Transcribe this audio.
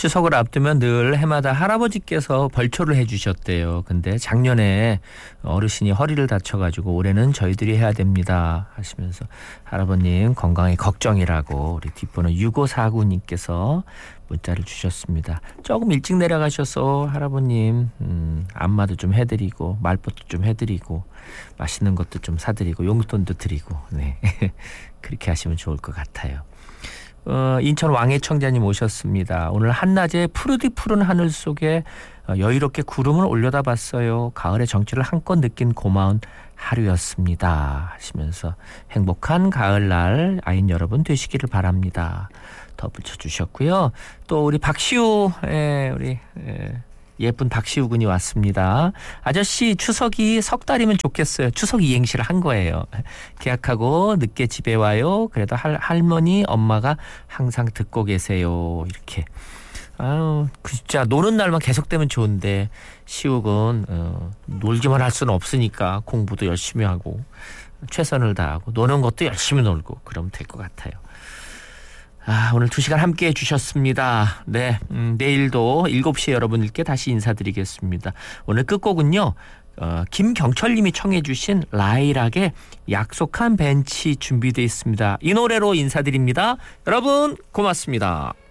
추석을 앞두면 늘 해마다 할아버지께서 벌초를 해주셨대요. 근데 작년에 어르신이 허리를 다쳐가지고 올해는 저희들이 해야 됩니다 하시면서 할아버님 건강에 걱정이라고 우리 뒷번호 6549님께서 문자를 주셨습니다. 조금 일찍 내려가셔서 할아버님 안마도 좀 해드리고 말벗도 좀 해드리고 맛있는 것도 좀 사드리고 용돈도 드리고 네. 그렇게 하시면 좋을 것 같아요. 인천 왕의 청자님 오셨습니다. 오늘 한낮에 푸르디 푸른 하늘 속에 여유롭게 구름을 올려다봤어요. 가을의 정취를 한껏 느낀 고마운 하루였습니다 하시면서 행복한 가을날 아인 여러분 되시기를 바랍니다. 덧붙여 주셨고요. 또 우리 박시우 우리 예쁜 박시우 군이 왔습니다. 아저씨 추석이 석 달이면 좋겠어요. 추석 이행시를 한 거예요. 계약하고 늦게 집에 와요. 그래도 할머니 엄마가 항상 듣고 계세요. 이렇게. 아유 진짜 노는 날만 계속되면 좋은데 시욱은 놀기만 할 수는 없으니까 공부도 열심히 하고 최선을 다하고 노는 것도 열심히 놀고 그러면 될 것 같아요. 오늘 2시간 함께 해주셨습니다. 네, 내일도 7시에 여러분들께 다시 인사드리겠습니다. 오늘 끝곡은요. 김경철님이 청해 주신 라이락의 약속한 벤치 준비되어 있습니다. 이 노래로 인사드립니다. 여러분 고맙습니다.